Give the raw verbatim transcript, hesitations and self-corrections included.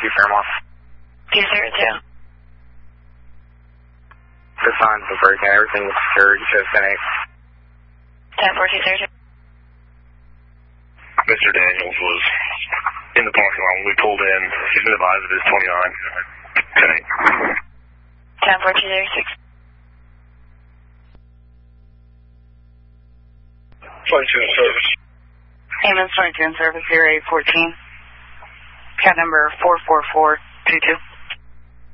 two Fairmont. two zero two. The signs of breaking, everything was secured, you should have ten eight. ten four two zero two. Mister Daniels was in the parking lot when we pulled in. He's been advised of his twenty-nine. ten eight. ten four two zero six. twenty-two in service. Ames twenty-two in service, zero eight fourteen. Cat number four four four two two.